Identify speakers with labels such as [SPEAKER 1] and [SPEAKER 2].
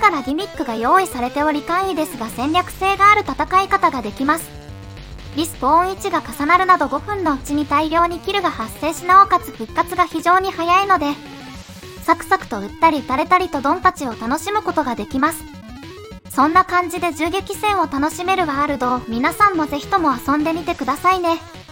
[SPEAKER 1] がらギミックが用意されており簡易ですが戦略性がある戦い方ができます。リスポーン1が重なるなど5分のうちに大量にキルが発生しなおかつ復活が非常に早いので、サクサクと撃ったり撃たれたりとドンパチを楽しむことができます。そんな感じで銃撃戦を楽しめるワールドを皆さんもぜひとも遊んでみてくださいね。